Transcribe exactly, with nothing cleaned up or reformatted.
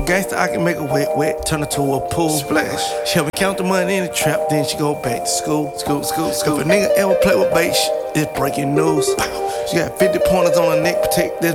gangster, I can make a wet, wet, turn her to a pool. Splash. She help me count the money in the trap, then she go back to school. School, school, school. If a nigga ever play with bait, it's breaking news. She got fifty pointers on her neck, protect this